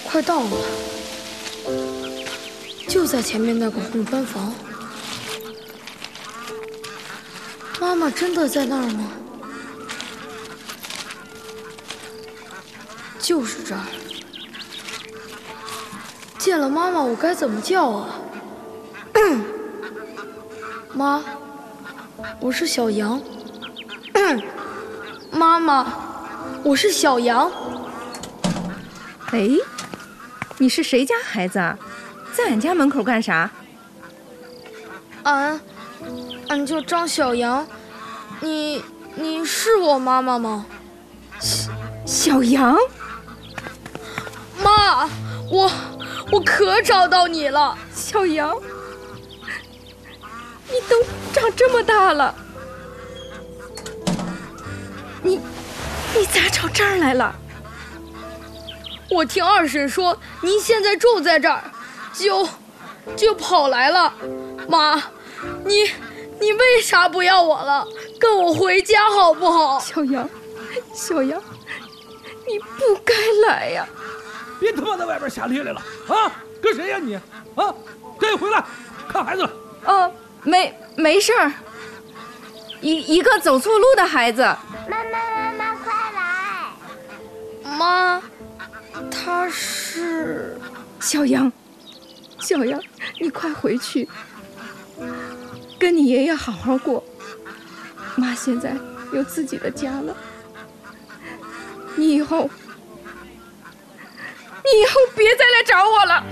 快到了，就在前面那个红砖房。妈妈真的在那儿吗？就是这儿。见了妈妈，我该怎么叫啊？妈，我是小羊。妈妈，我是小羊。 哎，你是谁家孩子啊？在俺家门口干啥？ 俺叫张小羊。你是我妈妈吗？ 小羊？ 妈，我可找到你了。 小羊，你都长这么大了，你咋找这儿来了？ 我听二婶说您现在住在这儿，就跑来了。妈，你为啥不要我了？跟我回家好不好？ 小羊，你不该来呀！ 别他妈在外边瞎咧咧了啊！跟谁呀你？啊，赶紧回来看孩子了。 哦，没事儿，一个走错路的孩子。 妈，快来！ 妈，他是小羊，你快回去，跟你爷爷好好过。妈现在有自己的家了，你以后别再来找我了。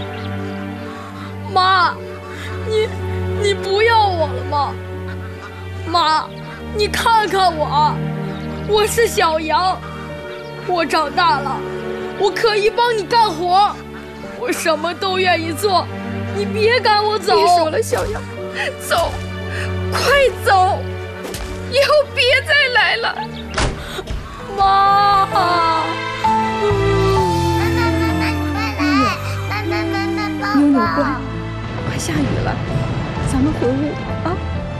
妈，你不要我了吗？妈，你看看我是小羊，我长大了，我可以帮你干活，我什么都愿意做，你别赶我走。 别说了，小羊，走，快走，以后别再来了。 妈， 妞妞乖，快下雨了，咱们回屋啊。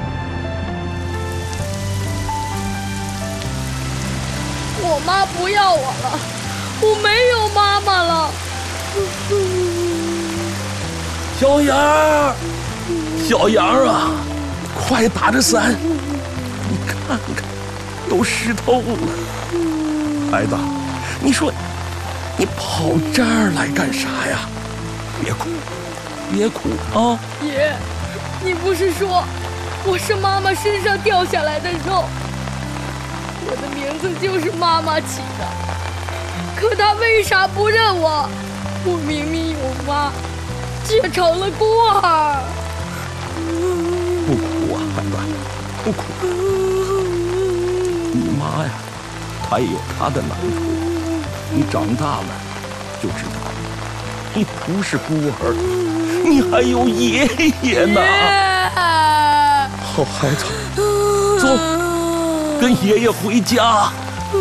我妈不要我了，我没有妈妈了。 小羊啊，快打着伞，你看看，都湿透了。孩子，你说你跑这儿来干啥呀？别哭啊！ 爷，你不是说我是妈妈身上掉下来的肉？我的名字就是妈妈起的，可她为啥不认我？我明明有妈，却成了孤儿。 不哭啊，孩子，不哭。你妈呀，她也有她的难处，你长大了就知道了。你不是孤儿，你还有爷爷呢。好孩子，走，跟爷爷回家。